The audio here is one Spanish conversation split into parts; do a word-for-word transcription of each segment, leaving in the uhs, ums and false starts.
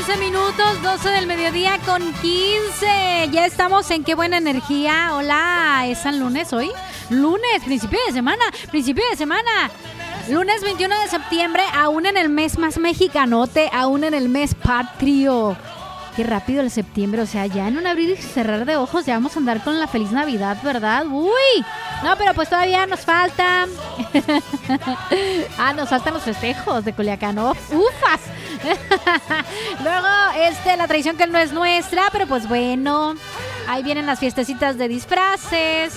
doce minutos, doce del mediodía con quince. Ya estamos en Qué Buena Energía. Hola, ¿es San Lunes hoy? Lunes, principio de semana, principio de semana. Lunes veintiuno de septiembre, aún en el mes más mexicanote, aún en el mes patrio. Qué rápido el septiembre, o sea, ya en un abrir y cerrar de ojos ya vamos a andar con la feliz Navidad, ¿verdad? ¡Uy! No, pero pues todavía nos falta. Ah, nos faltan los festejos de Culiacán, ¿no? ¡Ufas! Luego, este, la tradición que no es nuestra, pero pues bueno, ahí vienen las fiestecitas de disfraces.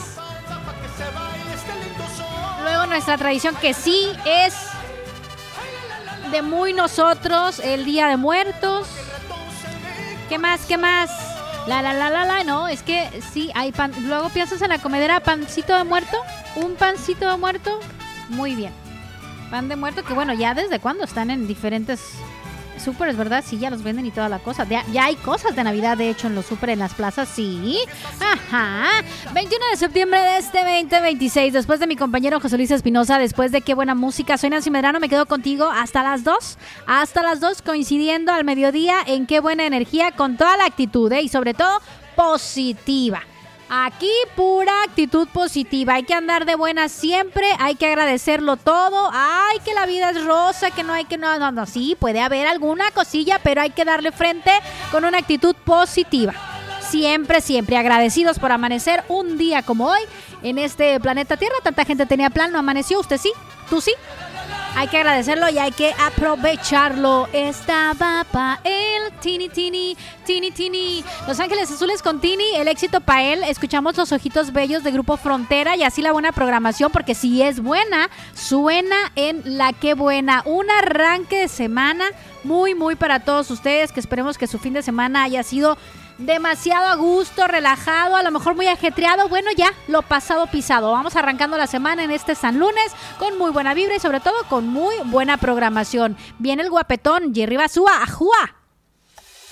Luego nuestra tradición que sí es de muy nosotros, el Día de Muertos. ¿Qué más? ¿Qué más? La, la, la, la, la, no, es que sí, hay pan. Luego piensas en la comedera, pancito de muerto. Un pancito de muerto. Muy bien. Pan de muerto, que bueno, ya desde cuándo están en diferentes súperes, ¿verdad? Sí, ya los venden y toda la cosa. Ya, ya hay cosas de Navidad, de hecho, en los súper, en las plazas, sí. Ajá. veintiuno de septiembre de este veinte veintiséis. Después de mi compañero José Luis Espinosa, después de Qué Buena Música, soy Nancy Medrano, me quedo contigo hasta las dos. Hasta las dos, coincidiendo al mediodía en Qué Buena Energía, con toda la actitud, ¿eh? Y sobre todo, positiva. Aquí pura actitud positiva, hay que andar de buena siempre, hay que agradecerlo todo, ay, que la vida es rosa, que no hay que, no, no, no, sí, puede haber alguna cosilla, pero hay que darle frente con una actitud positiva. Siempre, siempre agradecidos por amanecer un día como hoy en este planeta Tierra. Tanta gente tenía plan, no amaneció, usted sí, tú sí. Hay que agradecerlo y hay que aprovecharlo. Estaba pa' él, Tini, Tini, Tini, Tini. Los Ángeles Azules con Tini, el éxito pa' él. Escuchamos Los Ojitos Bellos de Grupo Frontera y así la buena programación, porque si es buena, suena en La Qué Buena. Un arranque de semana muy, muy para todos ustedes, que esperemos que su fin de semana haya sido demasiado a gusto, relajado, a lo mejor muy ajetreado. Bueno, ya, lo pasado pisado. Vamos arrancando la semana en este San Lunes con muy buena vibra y sobre todo con muy buena programación. Viene el guapetón Jerry Basúa, ajúa.